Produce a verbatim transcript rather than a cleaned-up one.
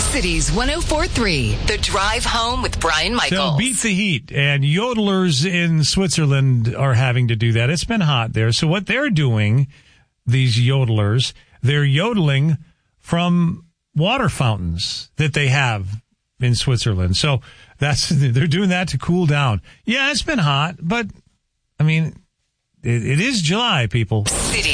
Cities one oh four point three, The Drive Home with Brian Michaels. So beat the heat, and yodelers in Switzerland are having to do that. It's been hot there. So what they're doing, these yodelers, they're yodeling from water fountains that they have in Switzerland. So that's they're doing that to cool down. Yeah, it's been hot, but, I mean, it, it is July, people. City.